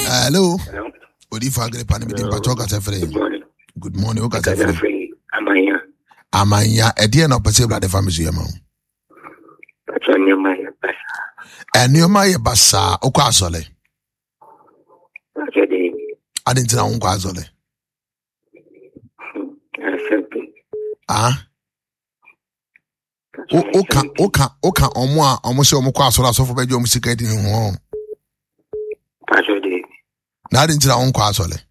Hello. Odifa Agrippa ni bidi mpacho kasa free. Good morning. O kasa free. Amanya. Edi na opese bla de family yema. Pacho nyama ya basa. Nyama ya basa okwa asole. Pacho de. Adi ntina unkwa asole. Oka omo se omo kwa asole asofo beje omo sika di ho. Pacho de. Na adi ntina unkwa asole.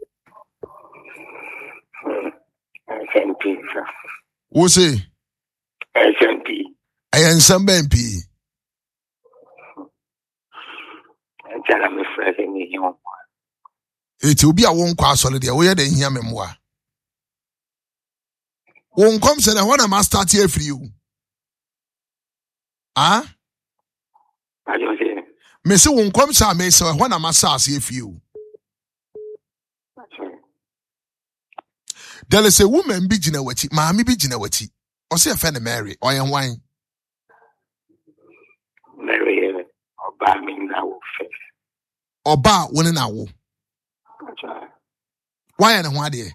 Wo say? SMP. Ayan samba MP. Jala me frere ni yon. Eti obi a won kwa asole de wo ye de hia memwa. Won come say na when am start here free you. Ah? Pacho de. Me say won come say me say when am start here free you. There is a woman be jina wachi, maami be jina wachi. O say friend Mary, or yan wine. Mary, oba mi na wo fe. Oba woni na wo. Why na ho ade?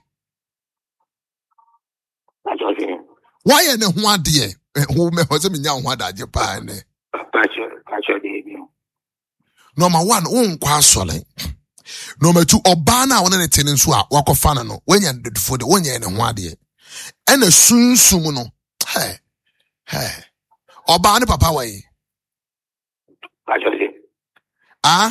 Why na ho ade? Wo me ho se me nya ho adaje pa ne. Pacho de. Number 1, won kwa asole. Number 2, oba na wona ne tene nso a wakofa na no. Wenya dedufo de wonya ne ho ade. Ena sunsum no. Hey. Oba ne papa wai. Pacho de. Ah?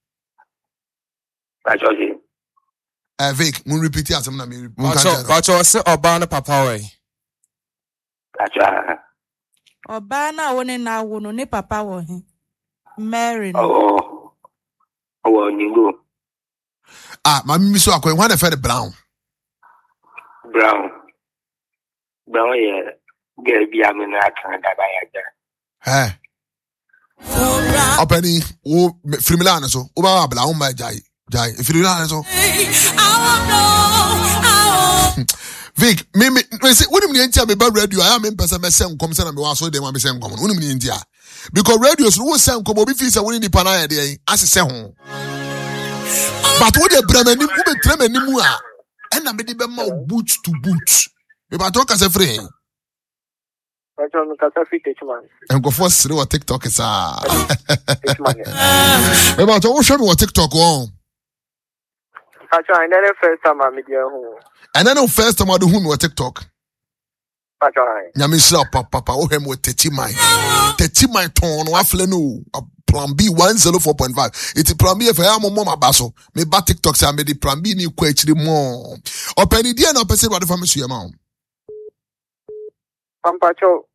Pacho de. Vic, mun repeat it asem na me. Pacho se oba ne papa wai. Pacho. Oba na wona na wo no ne papa wo he. Mary no. Oh, ningo. Mami mi so akwa when the fed Brown. Brown ye get bi amena kan da ba ya ja. Openi o Frimilana so o ba bla o ma jai Frimilana so. Vic, me say woni me ntia me ba radio I am person me say nkom say na me wa so dem me say nkom woni me ntia because radio so wo say nkom obi fi say woni ni pana ya de asese ho. But what the bremeni who be tremeni mu a and na me de be ma boot to boot. Me ba talk as a free. Pacho me kasa free teachman. En go for sere o TikTok is teachman. Me ba to wo hwe me o TikTok o. Pacho I never first time I meet you. And then first time I do who TikTok. Pacho nyame sira papa o hem with 30 my ton wa fle no plan B 104.5 it's plan B if I am mama baso me ba TikTok say me the plan B ni kwa chiri mo openi dia na pese ba de family so yema Pampacho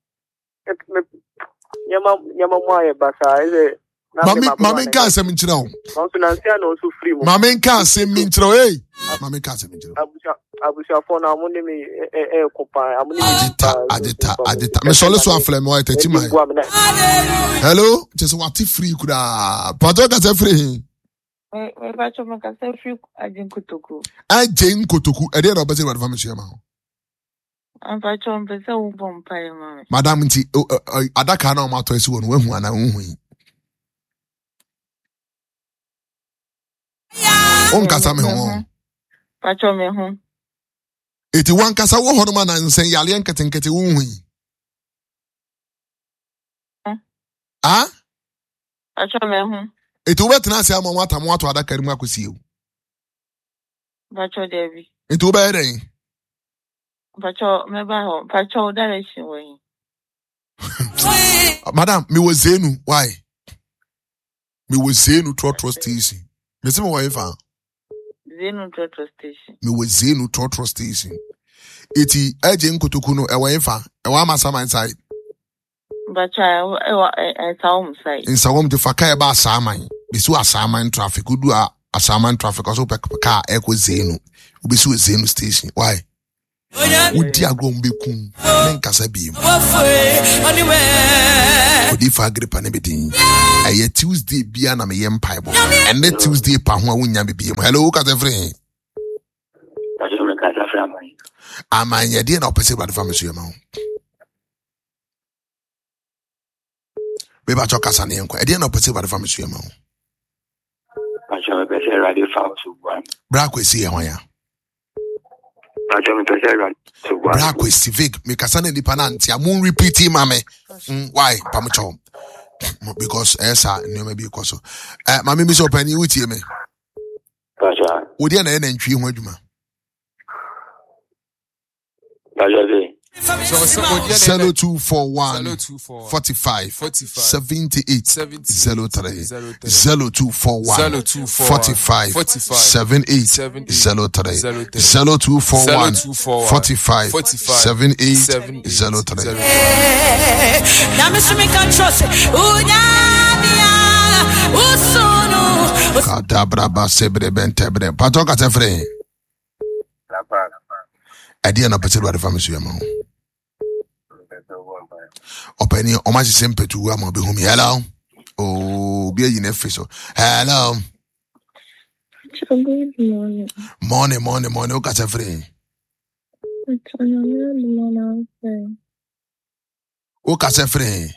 yama mo aye basa ise Mami nka asem nkyira wo. Financial no so free mo. Mami nka asem nkyira wo eh. Mami nka asem nkyira. Abusia phone amuni mi kopa amuni agita. Me sole so afle me wa itachi mai. Hello, just what free kuda. Pato ka se free. We pacho mo ka se free ajen kotoku. Ajen kotoku. E dey na obese wa family share ma. Pacho mpese wo bompa e mama. Madam nti adaka na o ma to esi wo no wahu ana hu. On kasa me ho. Pacho me ho. Eti wan kasa wo ho no ma na nsen yale nketenkete wo hu. Ah? Pacho me ho. Eti wo betena ase ama mo atamu ato adaka ri mu akosi e. Pacho Devi. Eti wo be den. Pacho me ba ho. Pacho direction we. Madam, me was zenu. Why? Me was zenu trotro station. Me se mo wa ifa. Zenu trotro station. Me was zenu trotro station. Eti eje nkotoku no e wa ifa. E wa masama inside. Bacha e sawum side. In sawum de faka e ba asaman. Be su asaman traffic. Udu asaman traffic also pe car e ko zenu. Obi su zenu station. Why? Udi agom bekum men kasa biem Odifa Agrippa ne bedin aye Tuesday bia na me yem paibo and the Tuesday pa ho awunya be biem hello kasa free amanya de na opese ba de family yema ho be ba choka sa ne enko e de na opese ba de family yema ho Pacho, me say radio foul to one. Bra kwesi e ho ya. Pacho, me say radio to one. Bra kwesi Vic, me kasa na nipa na ntia mo repeat ma me. Why? Pamucho. Because esa no me be koso. Mama mi so pani wutie me. Pacho. Wo dia na ntwi ho adwuma. Pacho. 0241 45 78 03 0241 45 78 03 0241 45 78 03. Kadabra basebre bentebre patoka tefre Idea na pese do family yama. Openi o ma sempe tu ama be humi. Hello. Oh, be yin efiso. Hello. Good morning. Morning. O ka se free. O ka se free.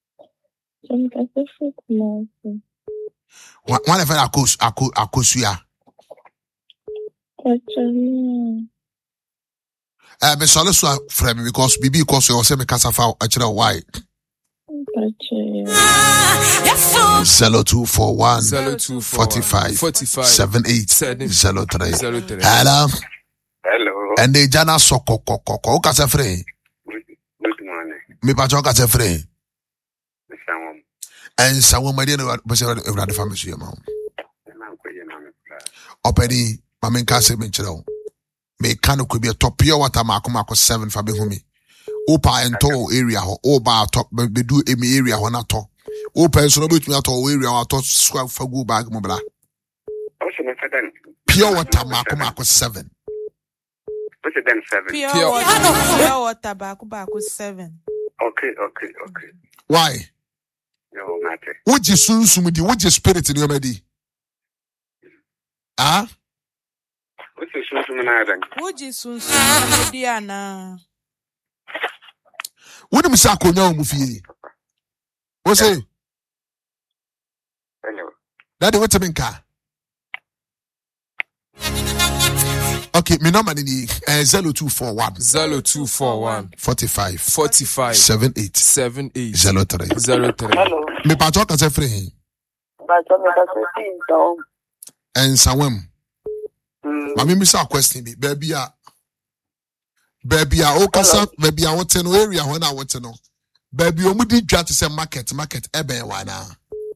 One of akosuya. Me sole so frame because bibi because you say me kasa fa actually why 0241 45 78 03. Hello. And the jana soko koko kasa free. Good morning. Me pa cho kasa free. And someone my dear be say the family so yama. Opedi mamen kasa me chiro. Me kanu could be a top pure water mako 7 for behumi. Opa and tall area ho oba top be do emi area ho na to. Opa so no bit me at all area or to swap for go bag mobla. Pure water mako 7. What's it then 7? Pure water bako 7. Okay. Why? No matter. What you sunsumidi, what your spirit in your medi? Ah? What's the sunsum? Would you soon Diana? What am Sako now, Mufi? What's it? Hello. Daddy, what's a minka? Okay, me number ni 0241 45 78 03. Hello. Me pa talk as a free. And Sawem. Mami mi sa question bi baby a okasa baby a wote no area ho na wote no baby o mu di dwa to say market eben wa na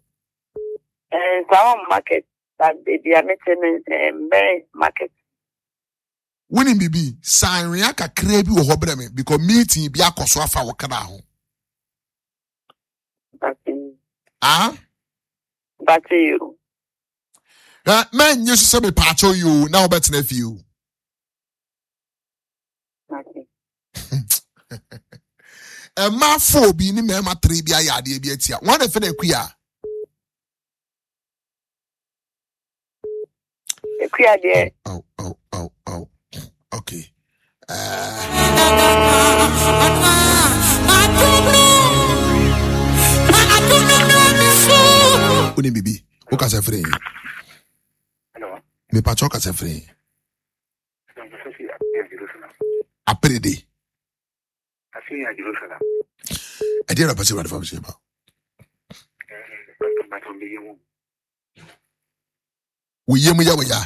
Some market that baby are meeting market. Woni bibi san ria kakra bi wo ho bere me because meeting bi akoso afa wo kana ho But you man you say me pacho you now better na you ma 4 bi ni ma 3 bi ayade bi atia one efe na kuya there. Oh. Okay. Uni bibi, o ka se free. Hello. Me pa choka se free. Aprede. I see you Jerusalem. I didn't pass what the about. We ya.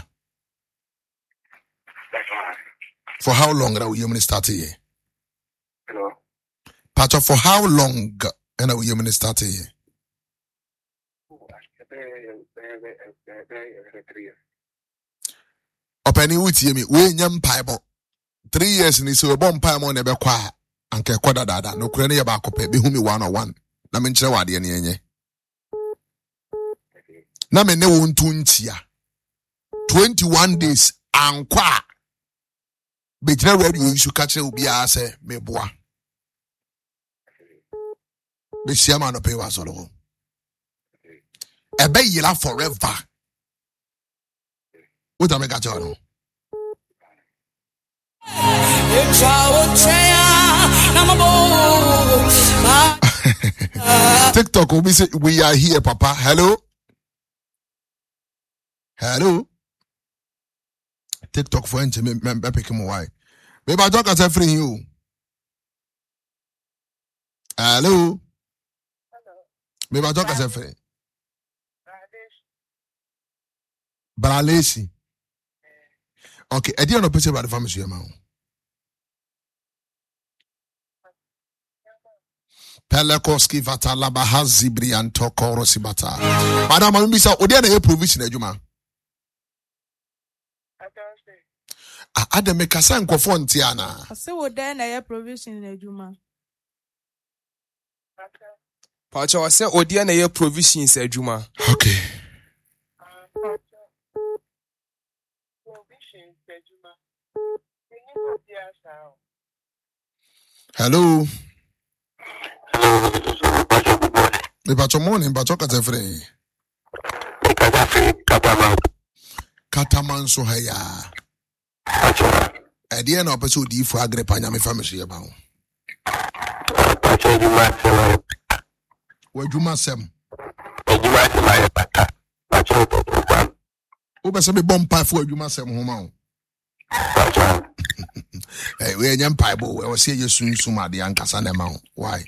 For how long are we human started here? Hello. Pacho, for how long are we human started here? 3 years. Openi uti me we nyam paibo 3 years ni so bo mpa mo na be kwa anke koda dada no kure ne ye ba kope be humi 101 na me nkire wade ne yenye na me ne wo ntu ntia 21 days ankwa be jina radio you should catch obi a say me boa be siama no pay was all ebe yira forever what am I got you TikTok will be say we are here papa hello Hello. TikTok for ente me pick him why. Me ba talk as free you. Hello. Me ba talk as free. Bralesi. Okay, I didn't know about the family amount. Pelekoski vatala bahazibri and tokoro sibata. Madam, I'm bisa odiana provision ejuma. Adam me kasa nkofo ntiana. Ase wo den na ye provision ejuma. Pacho wase odia na ye provisions ejuma. Okay. Hello. Me pacho morning, pacho katefre. Kataman so haya. Edi na opeso di fu agrepa nya me family ya ba ho. Wajuma sem. Oba se me bompa fu wajuma sem ho ma ho. Eh, we nyam Bible we say yesunsun ade ankasa na ma ho. Why?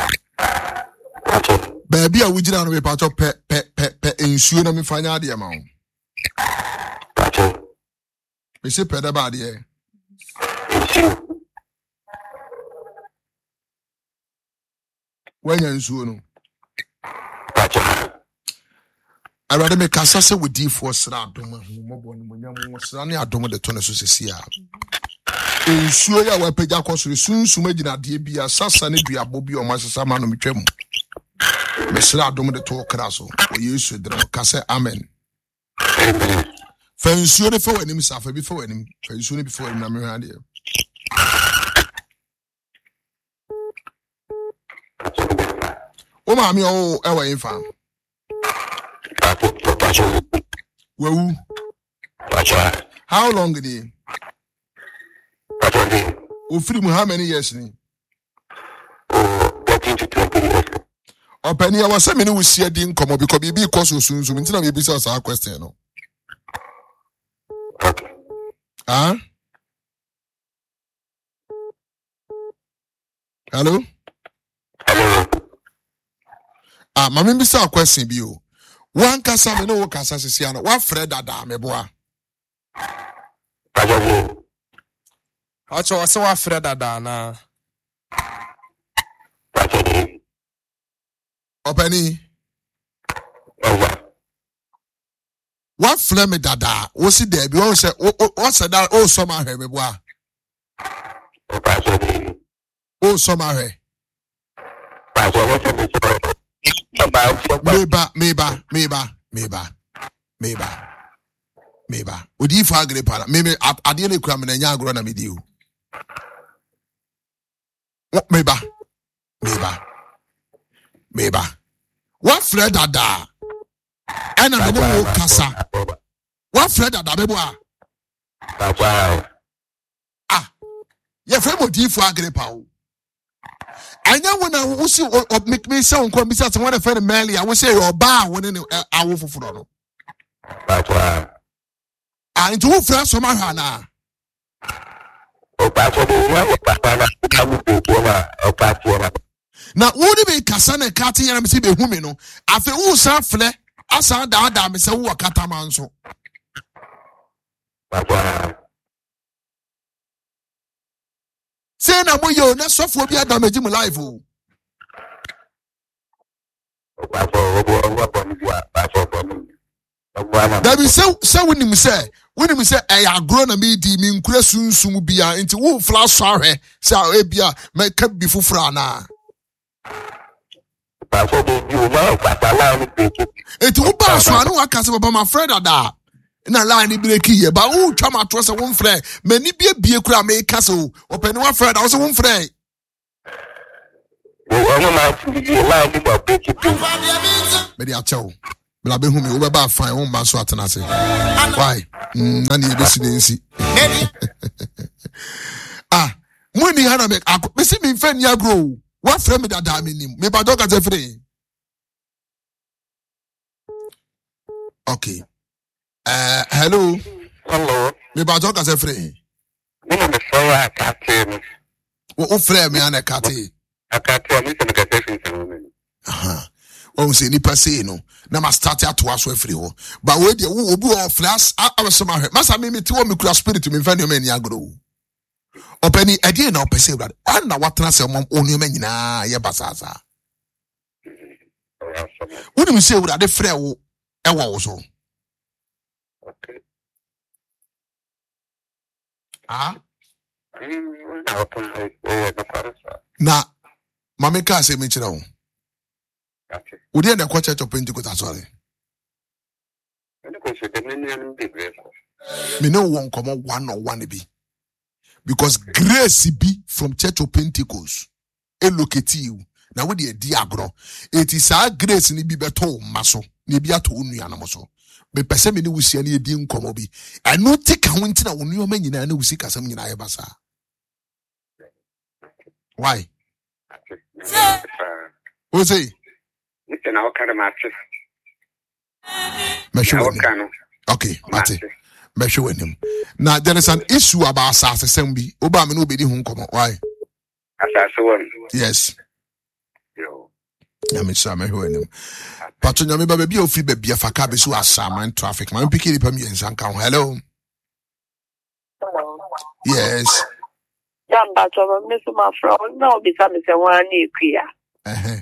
Baby a wujira no me pacho pe ensuo na me fanya ade ma ho. Me se pe da ba ade. Wanya ensuo no. Arade me kasa se wodi for sra adom ahumobɔ no monyam wo sra ne adom de to no so sesia. Ensuo ya wa pagya kɔsoro sunsum agina de bia sasa ne duabo bi o masesa ma no metwam. Me sra adom de to kra so. O Yesu drum kasa amen. Amen. Fa ensuo ne fa wanim safa bi fa wanim. Fa ensuo ne bi fa wanim na me hwa de. O ma mi o e wa infa. Woo. How long did he? How many years? 13 to 20 years. Penny, I was saying we see a ding come up because be cause soon. So, until I be our question. Huh? Hello? Mammy, be our question, be you. One kasa me no kasa sisiano. Wa Fred ada me boa. Pacho wase wa Fred ada na. Openi. Wa Fred me dada. Wo si there bi wo say that o so ma hwe me boa. O so ma hwe. Meba. Odi fa agre para. Me ade le kura me na nya agro na me di o. Meba. What Fred dada? Ena me no kasa. What Fred dada be boa? Ye fe mo di fa agre pa o. Anya wona wo si make me say onko bi say when friend Meli I will say your ba woni ne awo foforo no. Into who friend so ma hwa na. Na wo ni be kasa na kati yana me si be hu me no. Afi wo san fle asa da me say wo kata man so. Say na mo yo na sofo bi adamage mu live o. That be say when him say I agro na me di me nkura sunsum bia nti wo flash ahwe say e bia me ka bi fufura na. Eti wo ba so anu aka se baba my friend ada. Na line break here ba wo twa ma to se wo mfre mani bie kura me ka so opani wa friend wo se wo mfre me dia chew bla be hu me wo ba fine wo ma so atena se why na ni be sinensi muni hana me se me mfa ni agro wa frɛ me dada me nim me ba doka te frɛ okay Hello. Hello. Me ba talk as free. Me na so akate. O frɛ me ana kate. Akate me se me kase fin Aha. O se ni pase no. Na ma start ato aso free ho. But we dey wo obi o flash awesome ahwe. Masa me ti wo me kura spirit me fa ne me ni agro. Opani ade na opese brad. Ana watena se mom onu me nyina ye basasa. Wodi me se wura de frɛ wo ewo wo so. Okay. Ah? Na mama ka se me kire wo. Okay. Wodi na kwa church of Pentecost sorry. Me no one come one on one be. Because grace be from Church of Pentecost. Elocate you. Now with the diagro. It is our grace ni be beto maso. Ni be ato unu ya namoso. Be pese me ni wusi ani edi nkomo bi. I no take a winti na unu yo menyi na wusi kasam nyina ye basa. Why? What say? Listen, I'll carry my Okay, Mate. Measure with him. Now there is an issue about assassin. Oba me no be di hun komo. Why? Assassin. Yes. Yo. Nyame sa me hwe nim. Pato nyame ba bia ofi ba bia faka be so asaman traffic. Man piki di pam yen san kan. Hello. Hello. Yes. Jamba to me so my friend no be say me say wan na ekuya.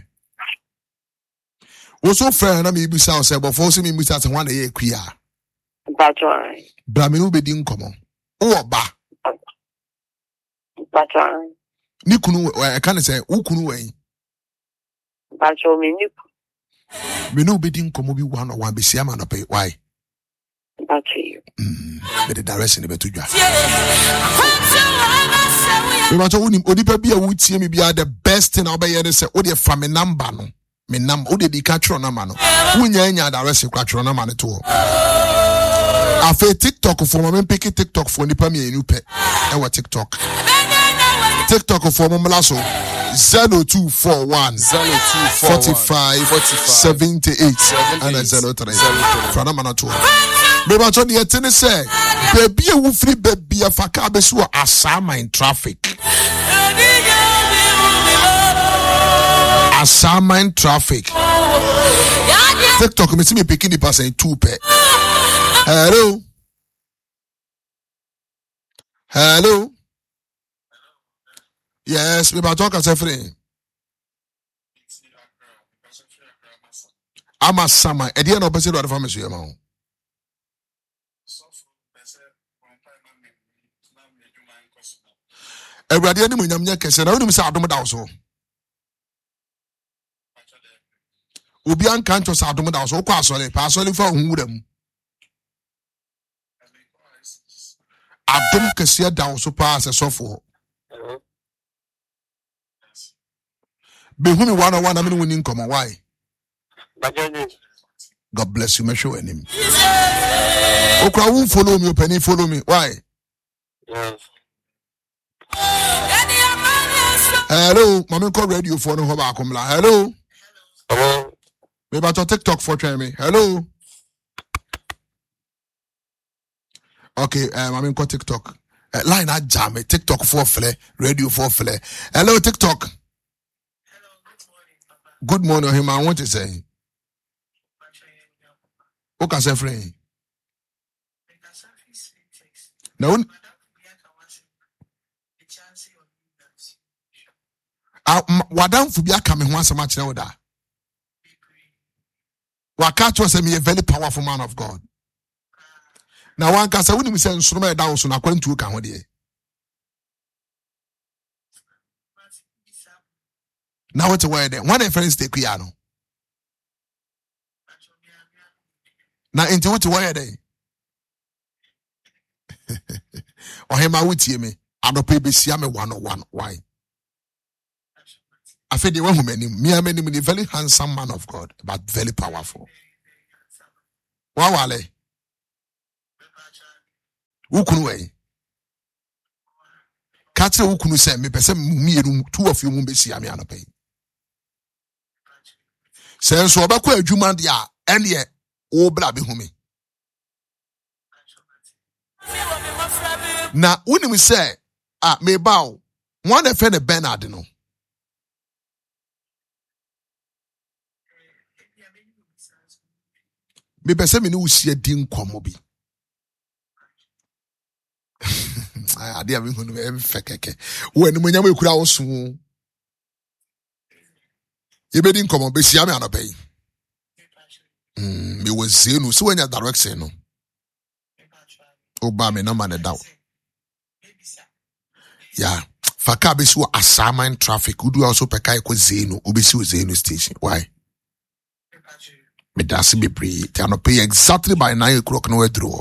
Wo so friend na me bi sa o say but for so me bi sa say wan na ye ekuya. Patron. Bra me no be di nkomo. Wo ba. Patron. Ni kunu e kan say wo kunu wen. Patron me ni. Me no be di nkomo bi one on one be sia ma no pay. Why? Patron. Be the direction be to dwa. Me ma to woni odipa bi a wo tie me bia the best thing obey say wo dey from me number no. Me number wo dey di ka tro number no. Wo nya direction kwa tro number no to. Afe TikTok for me pick TikTok for nipa me enu pe. E wa TikTok. TikTok for me mlaso 0241 45 78 and 03. Frana manato. Me ba to de tene say baby e wo free baby afaka be so asama in traffic. Asama in traffic. TikTok me see me picking the person 2 pe. Hello. Hello. Yes, we about talk as a friend. I'm a summer. At the end of the family, you know. Everybody, any when you can say, I don't miss out on the house. Ubi unconscious out on the house. Okay, sorry, personally for who them. Adom kese down so pass a sofo. Be who me one on one, I mean winning come why? God bless you, me show him. Okra won't follow me, penny follow me. Why? Yes. Hello, mommy call radio for no hoba kumla. Hello. Hello. Me about to TikTok for try me. Hello. Okay, I'm call TikTok. Line at jam TikTok for flare, radio for flare. Hello, TikTok. Hello, good morning, Papa. Good morning, him. I want to say. Okay, say friend. No. Wadam fubia coming once a match now. Wakato was a very powerful man of God. Now one can say when we say instrument down so according to account here. Now what's the word there? One friends take piano. Now into what's the word there? Or him I would hear me. I don't pay me 101. Why? I feel the one who many me a very handsome man of God, but very powerful. Wawale. Ukunu way. Katre ukunu say me pese me 2 of you mun be sia me anope. Say so obakwa adwuma dia ene o bla be hu me. Na unim say me bow one a friend Bernard no. Me pese me no usie din komo bi. Ade am hu no em fekeke. Wo enu nyam ekura wo so. Ye be din komo be sia me anopai. Me was zenu so when your direction no. Oba me no man down. Yeah. Faka be so assignment traffic. Would you also peka ko zenu obesi o zenu station. Why? Me dasi be pre. They are pay exactly by 9 o'clock no withdraw.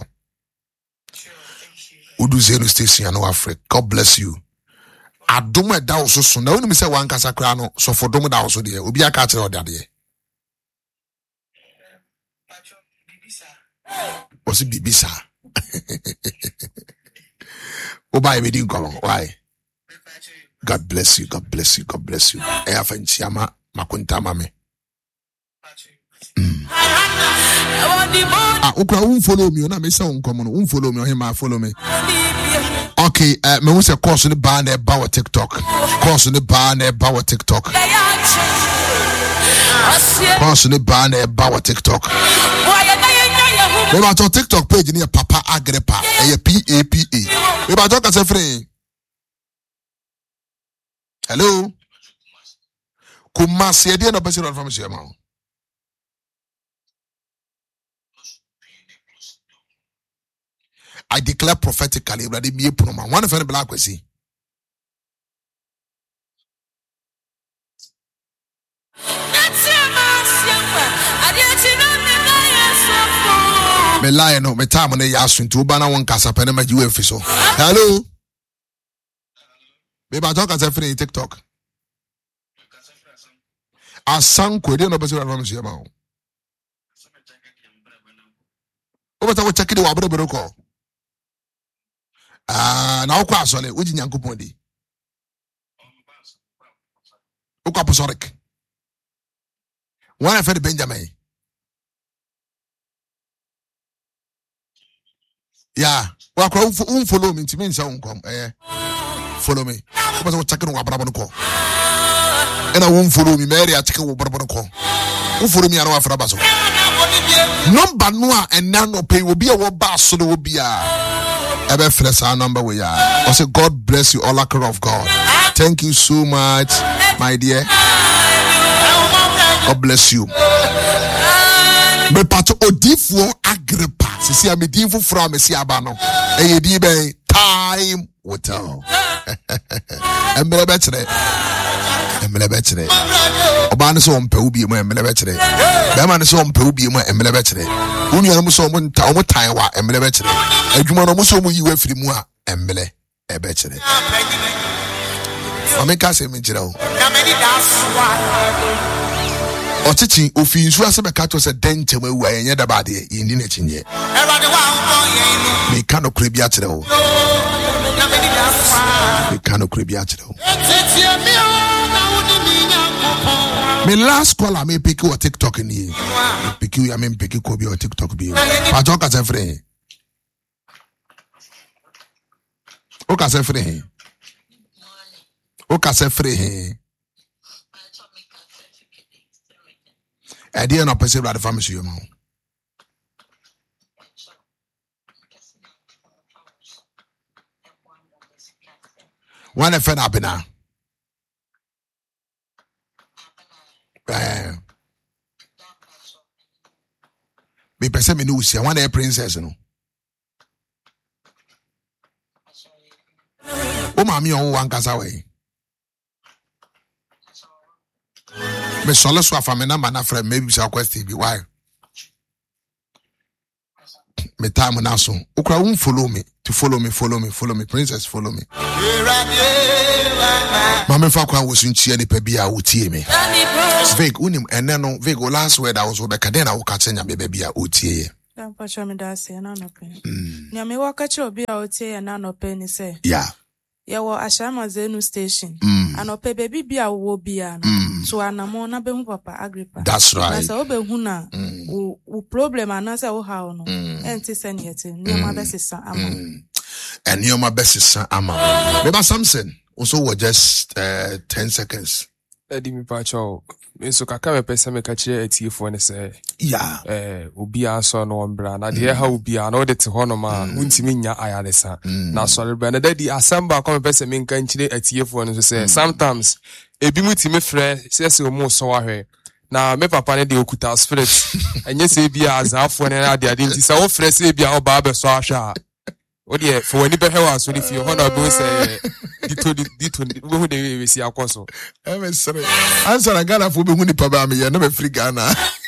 Udu zenu station and no Africa. God bless you. Adom da also so. Na woni me say wan kasa kra no so for dom da also there. Obi aka kire oda there. Was it Bibisa? Oba e medin kolon. Why? God bless you. God bless you. God bless you. E afanchi ama makunta mame. Ukra follow me. Ona me say unkomo no. Follow me. Him follow me. Okay, me who say course on the ban e ba TikTok. Course on the ban e ba TikTok. Course on the ban e ba TikTok. We about your TikTok page near Papa Agrippa. PAPA. We about talk as a friend. Hello. Kumasi edi no person from Shema. I declare prophetically that it be a pronoun. One of the black we see. Me lie no, me time on the yasun to bana one casa penema UFO. Hello. Baby, I talk as a friend in TikTok. I sang with no person from Shema. Over to check it out, brother. Now class on it, which in Yankupondi. Okapusoric. One of the Benjamin. Yeah, well, follow me to me, so come. Follow me. I was checking what Brabant call. And I won't follow me, Mary. I check what Brabant call. Who follow me? I know for Abaso. Number no, and none pay will be a bass, so there will be a ever flesh our number. We are. I say, God bless you, all of God. Thank you so much, my dear. God bless you. Me pato odifo Agrippa. Sisi a medinfo fra me si abano. Eye di be time hotel. Emre betre. Oba ne so ompe ubi mo emre betre. Be ma ne so ompe ubi mo emre betre. Unu ya mo so mo nta o mo tan wa emre betre. Adwuma no mo so mo yiwa firi mu a emre e betre. O me ka se me jira o. Na me di daswa. Ochichi ofi nsu ase be ka to se denche mawu ayenye da bade yindi na chinye me ka no kure bia kire o me ka no kure bia kire o me last caller me pick you TikTok ni pick you I mean pick you ko bi o TikTok bi pa jo ka se free o ka se free o ka se free I didn't know perceive that the family you know. One friend up now. Me perceive me no see one a princess no. O mami on one kasa way. Me solo so afamena mana friend maybe shall question be why me time na so ukra won follow me princess follow me mama fa kwa wo sunchie ni pa bia wo tie me Vic unim ene no Vic last word I was be kaden na wo ka chenya be bia wo tie Dan pa cho me da se na no pe nya me wa ka che obi a wo tie na no pe ni se yeah ye wo Ashama Zenu station anope baby bia wo bia no so anamo na be hu Papa Agrippa. That's right. Na so be hu na o problem anase wo ha no enti se ne yete nyoma be sesa ama. And nyoma be sesa ama. Beba Samson also was just 10 seconds. Edi mi pacho. So kaka me pese me ka kire atiefo ne se obi aso no ombra na de ha obi a no de te ho no ma untimi nya ayaresa na so re na daddy asamba ko me pese me nka nkire atiefo ne so se sometimes ebi mutimi frɛ se o mo so ahwe na me papa ne de okuta spirit enye se bi azafo ne ade ade nti se wo frɛ se bi a oba be so ahwe o de for wani be hewa so de fi ho na be se dito wo de we si akoso I'm sorry. Answer a Ghana for being Papa me, never free Ghana.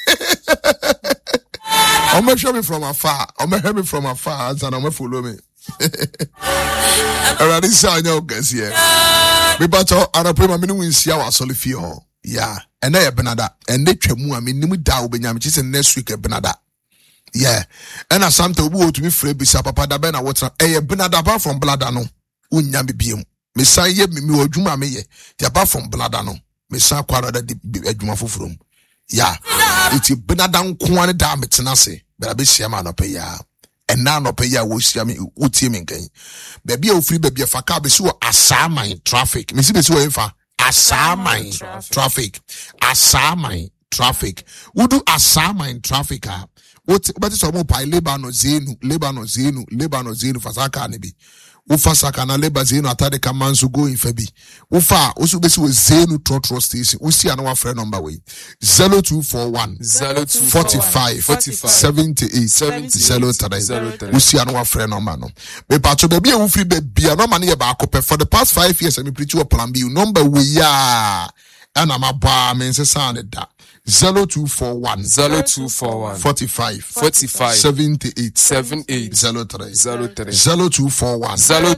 I'm not show me from afar. I'm not hear me from afar. Answer, I'm not follow me. Already saw you guys here. Me bato ara prema me no nsia wa solifie ho. Yeah. And na benada. And they twemu a me nimu da obenya me chise next week benada. Yeah. And asante obu to be free bisa papa da be na what benada ba from blada no. Unya me biem. Me say ye me odwuma me ye. Ti apart from blada no. Me say kwara da adwuma fofurom. Yeah. Iti benada nko an da metena se. Bera be hia ma no pe ya. And now no pay ya wo hia me utie me nkan. Baby a ofri baby fa ka be so asaman traffic. Me si be so enfa asaman traffic. Asaman traffic. Wo do asaman traffic a. What but so mo pai Lebanon zenu fasaka ne bi. Ufa sakana leba zenu atade kamanso go in febi. Ufa osu besi we zenu trotro station. Usi anwa friend number way 0241 45 78 03. Usi anwa friend number no. Me pacho baby e ufri baby no man ye ba akopɛ for the past 5 years me preach you plan B number we ya. And I'm a me say sound that 0241 45 78 03 0241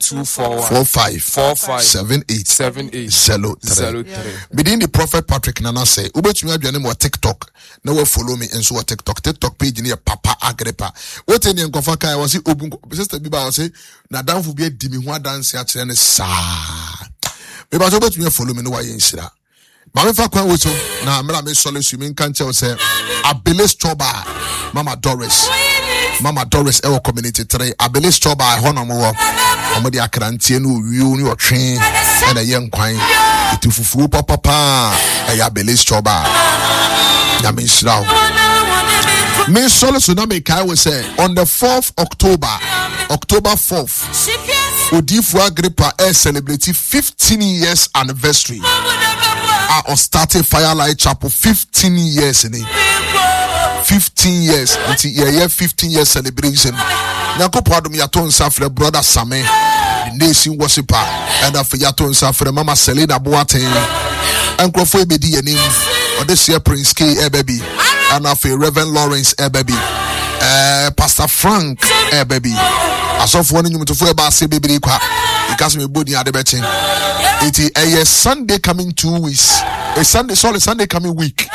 45 78 03. Within the Prophet Patrick Nana say ubetumi adwane mo TikTok na we follow me enso TikTok page ni Papa Agrippa. What any nkofa kai was obun sister Biba was say na danfo bi adi mi ho dance a kire ne sa. Me ba so ubetumi follow me no wa yenhira. Mama fa kwan wo so na mera me sole swimming kan che say Abeles Choba Mama Doris ewo community 3 Abeles Choba ho no mo de akrantie no wiu ni otwe na ye nkwan itufufu papa Abeles Choba ya me shira me sole so na me kai we say on the 4th October 4th Odifu Agrippa celebrate 15 years anniversary or started Firelight Chapel 15 years in it. 15 years until yeah 15 years celebration. Nyako pardon me yaton safre brother Same, nation worshiper, and after yaton safre Mama Selena Boateng, and Crofo Ebedi name or this year Prince K baby, and after Reverend Lawrence baby, Pastor Frank baby. As of one you to about say baby because me body at the betting. It is a Sunday coming 2 weeks. Sunday coming week.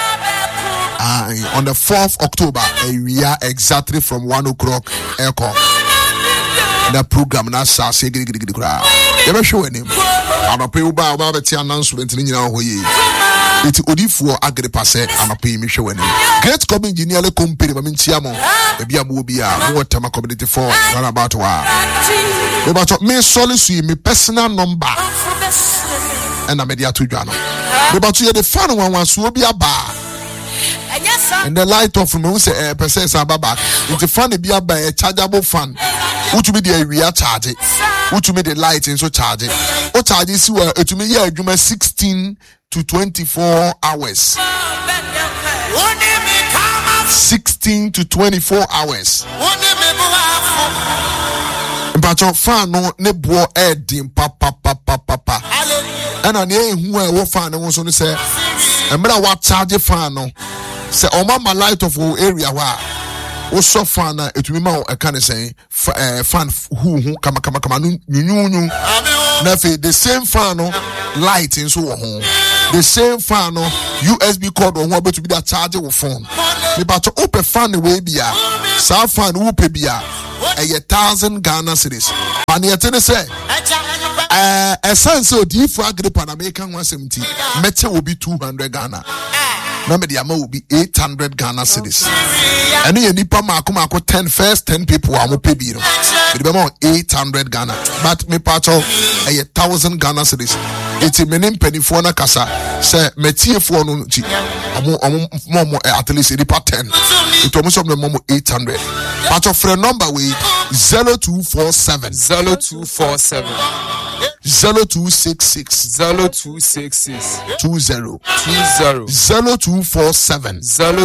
On the 4th October, we are exactly from 1 o'clock. Echo. The program na sa say gidi crowd. Never show him. I'm a pay uba about announcement in your way. It's Odifu Agrippa said, I'm a pay me show him. Great coming engineer company, I mean, Tiamo, maybe a movie, more time community for run about wa. About me solicitor, me personal number. And I'm media to Jano. But you the fun one was will be a bar. And the light of me say percent baba. It's a funny be a by a chargeable fan. Which will be the area charge it. Which will be the light and so charge it. What charges you are to me here 16 to 24 hours. 16 to 24 hours. But your fan no ne bo edim papa. And I know who I fan and so say, and when I watch charge fan no say oh mama light of area wa o so fan it will be more I can say fan who come nu na fe the same fan no light in so ho the same fan no USB cord on what to be that charge your phone me but to open fan the way bia sa fan who pay bia 1,000 Ghana cedis and yet say essence Odiifo Agrippa na make kan 170 meche will be 200 Ghana na me the amount will be 800 Ghana cedis and you nipa mako 10 first 10 people are mo pay bi no it be more 800 Ghana but me pacho 1,000 Ghana cedis it's menim penifo na kasa say metiefo no chi omo at least nipa 10 it almost some mo 800 pacho friend number we 0247 0266 20 0247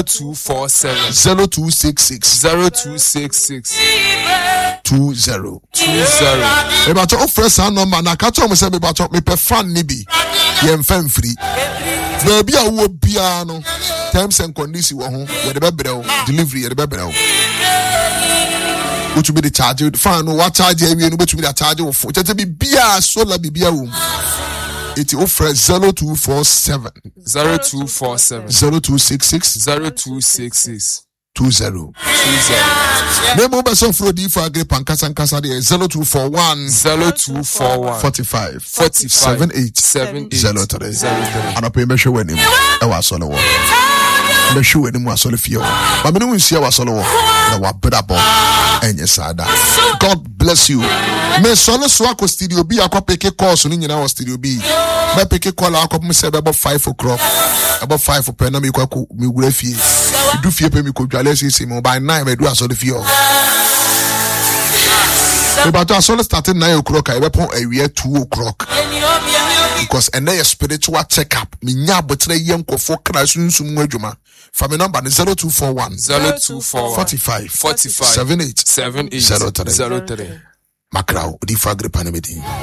0266 20 Ebato offer sa number na ka to mo se ebato me pe fan ni bi ye mfam free baby a wo bia no terms and conditions wo ho ye de bebre wo delivery ye de bebre wo which will be the charge fan no what charge you no bet to be the charge of for just be bia solar bibia wo it offer 0247 0266 20 Nemo beso for Odiifo Agrippa nkasa de 0241 45 78 03 ana pe me hwe wanim e wa so le wo me hwe wanim wa so le fie wo ba me no nsia wa so le wo na wa brabo enye sada. God bless you. Me so le so akọ studio bi akọ peke course ni nyina wo studio bi me peke call akọ me se be 5 o'clock about 5 o'clock na me kwa me wura fie do fie pe me ko dwale sisi mo by 9 me do aso le fie o about aso le start 9 o'clock I be pon awie 2 o'clock because and a spiritual check up me nya botre ye nkofo kra sunsum mu adwuma fa me number 0241 45 78 03 Makrao Odiifo Agrippa na medin